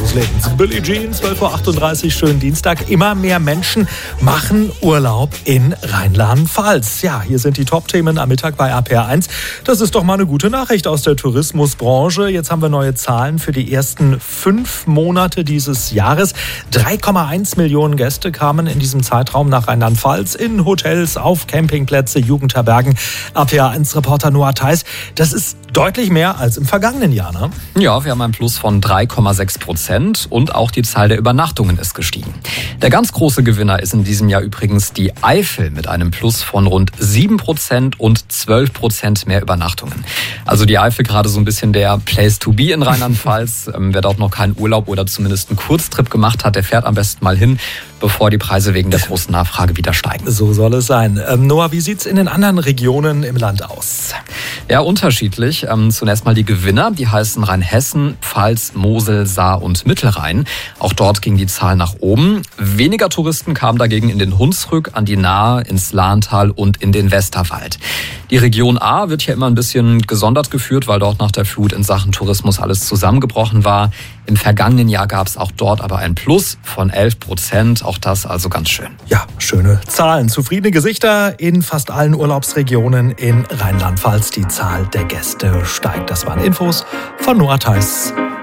loslegen. Billie Jean, 12.38 Uhr, schönen Dienstag. Immer mehr Menschen machen Urlaub in Rheinland-Pfalz. Ja, hier sind die Top-Themen am Mittag bei RPR1. Das ist doch mal eine gute Nachricht aus der Tourismusbranche. Jetzt haben wir neue Zahlen für die ersten 5 Monate dieses Jahres. 3,1 Millionen Gäste kamen in diesem Zeitraum nach Rheinland-Pfalz in Hotels, auf Campingplätze, Jugendherbergen. RPR1-Reporter Noah Theis, das ist deutlich mehr als im vergangenen Jahr, ne? Ja, wir haben ein Plus von 3,6% und auch die Zahl der Übernachtungen ist gestiegen. Der ganz große Gewinner ist in diesem Jahr übrigens die Eifel mit einem Plus von rund 7% und 12% mehr Übernachtungen. Also die Eifel gerade so ein bisschen der Place to be in Rheinland-Pfalz. Wer dort noch keinen Urlaub oder zumindest einen Kurztrip gemacht hat, der fährt am besten mal hin, bevor die Preise wegen der großen Nachfrage wieder steigen. So soll es sein. Noah, wie sieht's in den anderen Regionen im Land aus? Ja, unterschiedlich. Zunächst mal die Gewinner, die heißen Rheinhessen, Pfalz, Mosel, Saar und Mittelrhein. Auch dort ging die Zahl nach oben. Weniger Touristen kamen dagegen in den Hunsrück, an die Nahe, ins Lahntal und in den Westerwald. Die Region A wird hier immer ein bisschen gesondert geführt, weil dort nach der Flut in Sachen Tourismus alles zusammengebrochen war. Im vergangenen Jahr gab es auch dort aber ein Plus von 11%. Auch das also ganz schön. Ja, schöne Zahlen. Zufriedene Gesichter in fast allen Urlaubsregionen in Rheinland-Pfalz. Die Zahl der Gäste steigt. Das waren Infos von Noah Theis.